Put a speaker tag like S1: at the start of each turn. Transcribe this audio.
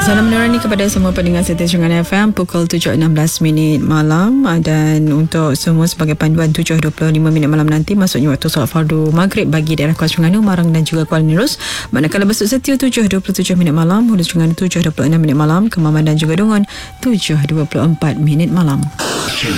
S1: Salam menurani kepada semua pendengar setia Shungan FM pukul 7.16 minit malam, dan untuk semua sebagai panduan 7.25 minit malam nanti maksudnya waktu solat fardu maghrib bagi daerah Kuala Terengganu, Marang dan juga Kuala Nirus. Manakala Besut Setiu 7.27 minit malam, Hulu Terengganu 7.26 minit malam, Kemaman dan juga Dungun 7.24 minit malam.